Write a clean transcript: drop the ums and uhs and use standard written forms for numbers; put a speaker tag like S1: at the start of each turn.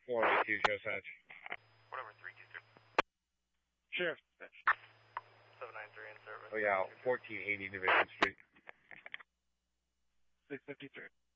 S1: 482 show Satch.
S2: Whatever, 323.
S1: Sheriff.
S2: 793 in service.
S1: Oh yeah, 1480 Division Street.
S3: 653.